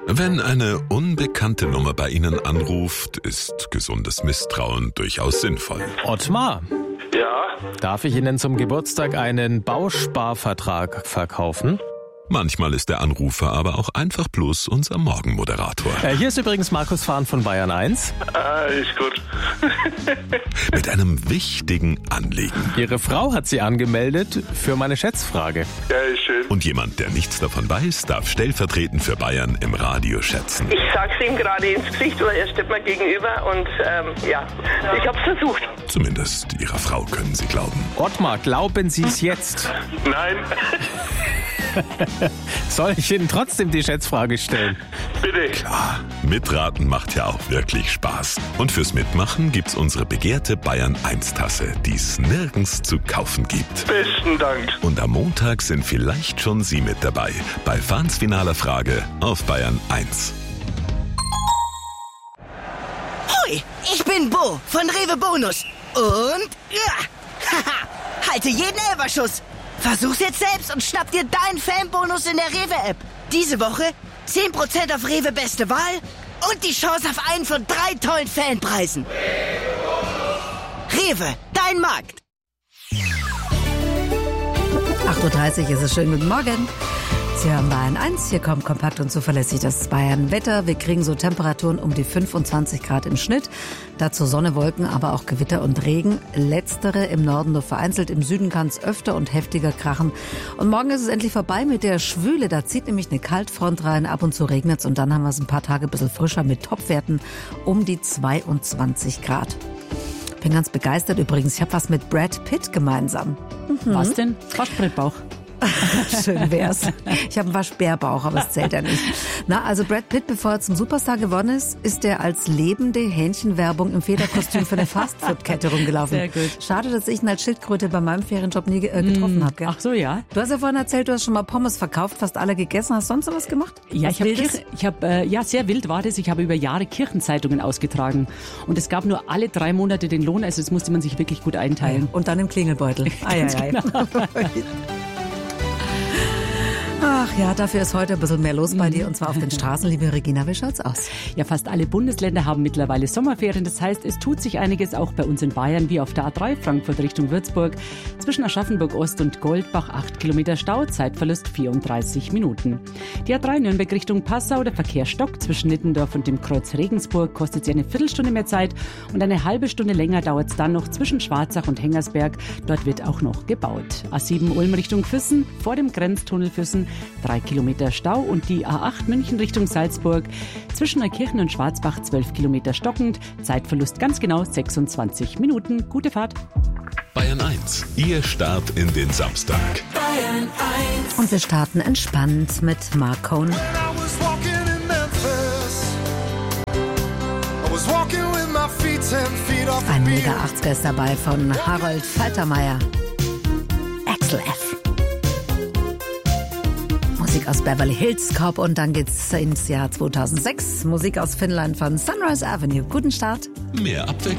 Wenn eine unbekannte Nummer bei Ihnen anruft, ist gesundes Misstrauen durchaus sinnvoll. Ottmar, Ja, darf ich Ihnen zum Geburtstag einen Bausparvertrag verkaufen? Manchmal ist der Anrufer aber auch einfach bloß unser Morgenmoderator. Hier ist übrigens Markus Fahn von Bayern 1. ist gut. Mit einem wichtigen Anliegen. Ihre Frau hat Sie angemeldet für meine Schätzfrage. Ja, ist schön. Und jemand, der nichts davon weiß, darf stellvertretend für Bayern im Radio schätzen. Ich sag's ihm gerade ins Gesicht, oder er steht mir gegenüber und ich hab's versucht. Zumindest Ihrer Frau können Sie glauben. Ottmar, glauben Sie es jetzt? Nein, Soll ich Ihnen trotzdem die Schätzfrage stellen? bitte. Mitraten macht ja auch wirklich Spaß. Und fürs Mitmachen gibt's unsere begehrte Bayern 1 Tasse, die es nirgends zu kaufen gibt. Besten Dank. Und am Montag sind vielleicht schon Sie mit dabei bei Fahns finaler Frage auf Bayern 1. Hoi, ich bin Bo von Rewe Bonus. Und halte jeden Elferschuss. Versuch's jetzt selbst und schnapp dir deinen Fanbonus in der Rewe-App. Diese Woche 10% auf Rewe Beste Wahl und die Chance auf einen von 3 tollen Fanpreisen. Rewe, dein Markt. 8.30 Uhr ist es. Schönen guten Morgen. Sie hören Bayern 1. Hier kommt kompakt und zuverlässig das Bayern-Wetter. Wir kriegen so Temperaturen um die 25 Grad im Schnitt. Dazu Sonne, Wolken, aber auch Gewitter und Regen. Letztere im Norden nur vereinzelt. Im Süden kann es öfter und heftiger krachen. Und morgen ist es endlich vorbei mit der Schwüle. Da zieht nämlich eine Kaltfront rein. Ab und zu regnet es. Und dann haben wir es ein paar Tage ein bisschen frischer mit Topwerten um die 22 Grad. Bin ganz begeistert übrigens. Ich habe was mit Brad Pitt gemeinsam. Was denn? Waschbrettbauch. Schön wär's. Ich habe einen Waschbärbauch, aber es zählt ja nicht. Na, also Brad Pitt, bevor er zum Superstar geworden ist er als lebende Hähnchenwerbung im Federkostüm für eine Fastfood-Kette rumgelaufen. Sehr gut. Schade, dass ich ihn als Schildkröte bei meinem Ferienjob nie getroffen habe. Ach so, ja. Du hast ja vorhin erzählt, du hast schon mal Pommes verkauft, fast alle gegessen. Hast du sonst was gemacht? Ja, Was Wildes? sehr wild war das. Ich habe über Jahre Kirchenzeitungen ausgetragen. Und es gab nur alle 3 Monate den Lohn, also das musste man sich wirklich gut einteilen. Und dann im Klingelbeutel. Genau. Ach ja, dafür ist heute ein bisschen mehr los bei dir, und zwar auf den Straßen. Liebe Regina, wie schaut's aus? Ja, fast alle Bundesländer haben mittlerweile Sommerferien. Das heißt, es tut sich einiges auch bei uns in Bayern, wie auf der A3 Frankfurt Richtung Würzburg. Zwischen Aschaffenburg Ost und Goldbach 8 Kilometer Stau, Zeitverlust 34 Minuten. Die A3 Nürnberg Richtung Passau, der Verkehr stockt. Zwischen Nittendorf und dem Kreuz Regensburg kostet sie eine Viertelstunde mehr Zeit und eine halbe Stunde länger dauert es dann noch zwischen Schwarzach und Hengersberg. Dort wird auch noch gebaut. A7 Ulm Richtung Füssen, vor dem Grenztunnel Füssen 3 Kilometer Stau und die A8 München Richtung Salzburg. Zwischen Neukirchen und Schwarzbach 12 Kilometer stockend. Zeitverlust ganz genau 26 Minuten. Gute Fahrt. Bayern 1, Ihr Start in den Samstag. Bayern 1. Und wir starten entspannt mit Mark Cohn. Ein mega 80er ist dabei von Harold Faltermeier. Axel F. Musik aus Beverly Hills Cop und dann geht's ins Jahr 2006. Musik aus Finnland von Sunrise Avenue. Guten Start. Mehr Abwechslung.